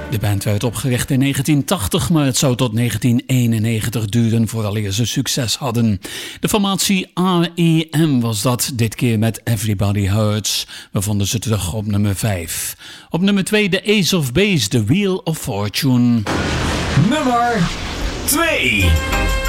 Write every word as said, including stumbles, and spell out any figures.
De band werd opgericht in negentien tachtig, maar het zou tot negentien eenennegentig duren vooraleer ze succes hadden. De formatie R E M was dat, dit keer met Everybody Hurts. We vonden ze terug op nummer vijf. Op nummer twee de Ace of Base, The Wheel of Fortune. Nummer twee.